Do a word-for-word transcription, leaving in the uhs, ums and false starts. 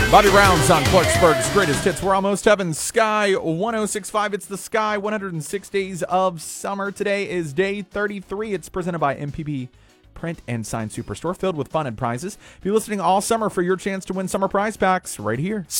Bobby Brown's on Clarksburg's Greatest Hits. We're almost heaven. Sky one oh six point five. It's the Sky one hundred six Days of Summer. Today is day thirty-three. It's presented by M P B Print and Sign Superstore, filled with fun and prizes. Be listening all summer for your chance to win summer prize packs right here.